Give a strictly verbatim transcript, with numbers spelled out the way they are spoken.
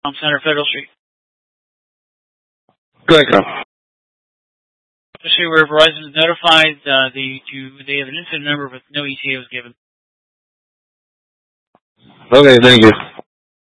Center, Federal Street. Go ahead, Carl. Especially where Verizon has notified uh, the to they have an incident number, but no E T A was given. Okay, thank you.